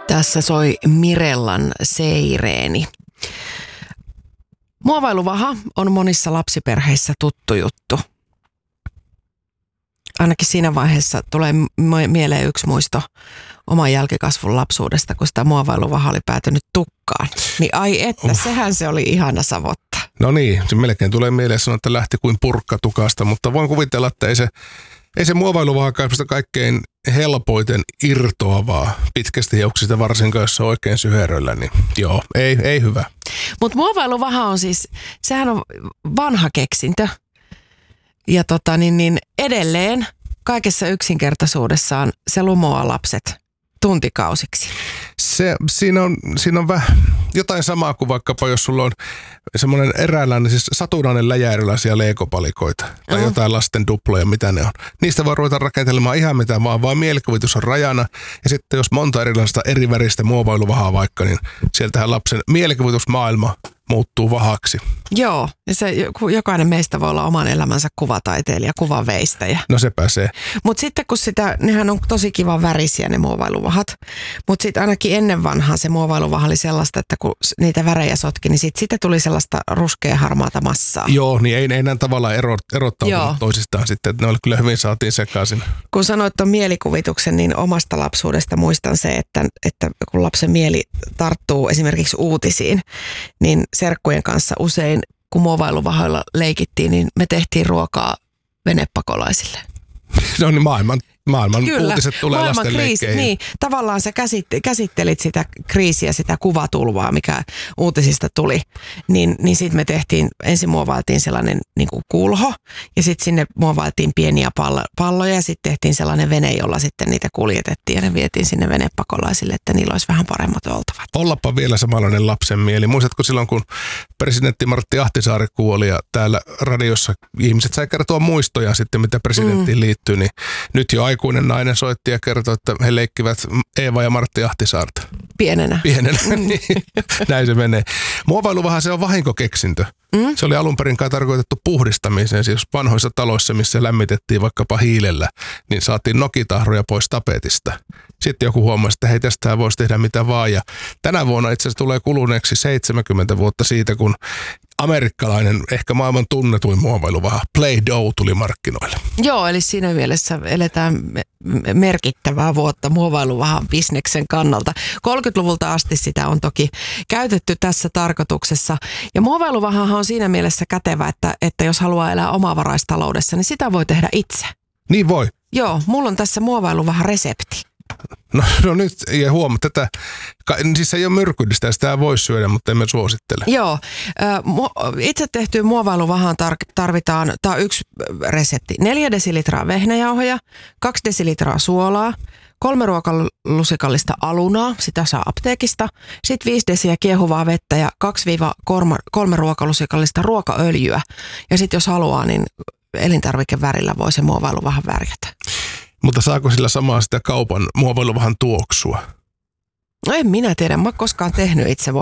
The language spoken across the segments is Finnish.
Tässä soi Mirellan Seireeni. Muovailuvaha on monissa lapsiperheissä tuttu juttu. Ainakin siinä vaiheessa tulee mieleen yksi muisto oman jälkikasvun lapsuudesta, kun sitä muovailuvaha oli päätynyt tukkaan. Niin ai että, sehän se oli ihana savottaa. No niin, se melkein tulee mieleen sanoa, että lähti kuin purkka tukasta, mutta voin kuvitella, että ei se muovailuvaha kaikkein helpoiten irtoavaa pitkästä hiuksista, varsinkaan jos se on oikein syheröllä, niin joo, ei hyvä. Mutta muovailuvaha on siis, sehän on vanha keksintö. Ja edelleen kaikessa yksinkertaisuudessaan se lumoaa lapset tuntikausiksi. Siinä on vähän jotain samaa kuin vaikkapa jos sulla on semmoinen eräänlainen, siis satunnainen läjä erilaisia leikopalikoita tai jotain lasten duploja, mitä ne on. Niistä voi ruveta rakentelemaan ihan mitä vaan mielikuvitus on rajana. Ja sitten jos monta erilaista eri väristä muovailuvahaa vaikka, niin sieltähän lapsen mielikuvitusmaailma muuttuu vahaksi. Joo, ja se, jokainen meistä voi olla oman elämänsä kuvataiteilija, kuvanveistäjä. No se pääsee. Mutta sitten kun nehän on tosi kivan värisiä ne muovailuvahat, mutta sitten ainakin ennen vanhaa se muovailuvaha oli sellaista, että kun niitä värejä sotki, niin sitten tuli sellaista ruskea harmaata massaa. Joo, niin ei enää tavallaan erottautunut toisistaan sitten, että ne oli kyllä hyvin saatiin sekaisin. Kun sanoit tuon mielikuvituksen, niin omasta lapsuudesta muistan se, että kun lapsen mieli tarttuu esimerkiksi uutisiin, niin serkkujen kanssa usein, kun muovailuvahoilla leikittiin, niin me tehtiin ruokaa venepakolaisille. No niin, maailman uutiset tulee lasten leikkeihin. Niin, tavallaan sä käsittelit sitä kriisiä, sitä kuvatulvaa, mikä uutisista tuli. Niin sitten me ensin muovailtiin sellainen niin kuin kulho, ja sitten sinne muovailtiin pieniä palloja, ja sitten tehtiin sellainen vene, jolla sitten niitä kuljetettiin, ja ne vietiin sinne venepakolaisille, että niillä olisi vähän paremmat oltavat. Ollapa vielä samanlainen lapsen mieli. Muistatko silloin, kun presidentti Martti Ahtisaari kuoli, ja täällä radiossa ihmiset sai kertoa muistoja sitten, mitä presidenttiin liittyy, niin nyt jo aikuinen nainen soitti ja kertoi, että he leikkivät Eeva ja Martti Ahtisaarta. Pienenä. Niin, näin se menee. Muovailuvaha se on vahinkokeksintö. Se oli alun perin kai tarkoitettu puhdistamiseen, siis vanhoissa taloissa, missä lämmitettiin vaikkapa hiilellä, niin saatiin nokitahroja pois tapetista. Sitten joku huomasi, että hei, tästä voisi tehdä mitä vaan. Ja tänä vuonna itse asiassa tulee kuluneeksi 70 vuotta siitä, kun amerikkalainen, ehkä maailman tunnetuin muovailuvaha Play-Doh tuli markkinoille. Joo, eli siinä mielessä eletään merkittävää vuotta muovailuvahan bisneksen kannalta. 30-luvulta asti sitä on toki käytetty tässä tarkoituksessa. Ja muovailuvahahan on siinä mielessä kätevä, että jos haluaa elää omavaraistaloudessa, niin sitä voi tehdä itse. Niin voi. Joo, mulla on tässä muovailuvahan resepti. No nyt, ja huomaa tätä, siis se ei ole myrkyllistä ja sitä voi syödä, mutta emme suosittele. Joo, itse tehtyyn muovailuvahaan tarvitaan, tämä on yksi resepti, 4 desilitraa vehnäjauhoja, 2 desilitraa suolaa, 3 ruokalusikallista alunaa, sitä saa apteekista, sitten 5 desiä kiehuvaa vettä ja 2-3 ruokalusikallista ruokaöljyä. Ja sitten jos haluaa, niin elintarvikevärillä voi se muovailuvahan värjätä. Mutta saako sillä samaa sitä kaupan muovailuvahan tuoksua? No en minä tiedä, mä oon koskaan tehnyt itse.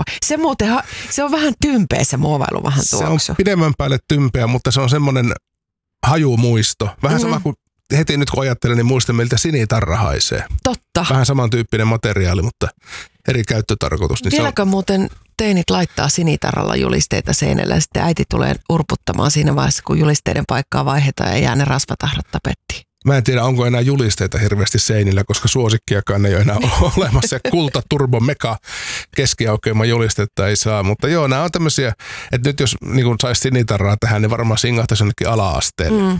Se on vähän tympeä se muovailuvahan tuoksu. Se on pidemmän päälle tympeä, mutta se on semmoinen hajumuisto. Vähän sama kuin heti nyt kun ajattelen, niin muistan miltä sinitarra haisee. Totta. Vähän samantyyppinen materiaali, mutta eri käyttötarkoitus. Niin vieläkö muuten teinit laittaa sinitarralla julisteita seinällä ja sitten äiti tulee urputtamaan siinä vaiheessa, kun julisteiden paikkaa vaihdetaan ja jää ne rasvatahrat tapettiin? Mä en tiedä, onko enää julisteita hirveästi seinillä, koska suosikkiakaan ei ole enää olemassa. Ja kulta, turbo, mega, keskiaukeama julistetta ei saa. Mutta joo, nämä on tämmöisiä, että nyt jos niin saisi sinitarraa tähän, niin varmaan singahtaisi jonnekin ala-asteelle.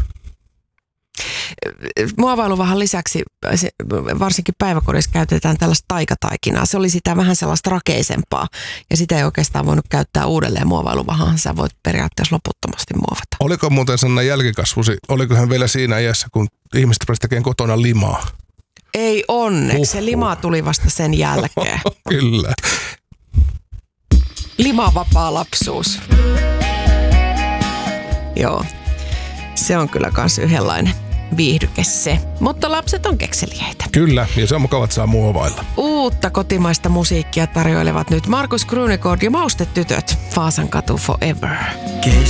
Muovailuvahan lisäksi varsinkin päiväkodissa käytetään tällaista taikataikinaa. Se oli sitä vähän sellaista rakeisempaa ja sitä ei oikeastaan voinut käyttää uudelleen muovailuvahaan. Sä voit periaatteessa loputtomasti muovata. Oliko muuten Sanna jälkikasvusi, oliko hän vielä siinä iässä, kun ihmiset pääsivät tekemään kotona limaa? Ei onneksi, se lima tuli vasta sen jälkeen. Kyllä. Limavapaa lapsuus. Joo, se on kyllä kans yhdenlainen viihdyke se. Mutta lapset on kekseliäitä. Kyllä, ja se on mukava, että saa muovailla. Uutta kotimaista musiikkia tarjoilevat nyt Markus Krunegård ja Maustetytöt. Vaasan katu forever.